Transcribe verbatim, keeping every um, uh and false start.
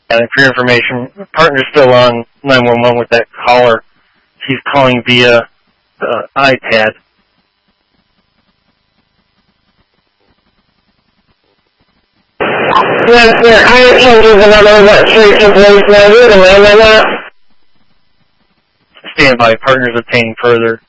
And for your information, partner's still on nine one one with that caller. He's calling via uh, iPad. Yes, sir. I can't use the number that straight to voicemail. You can land on that. Stand by. Partner's obtaining further.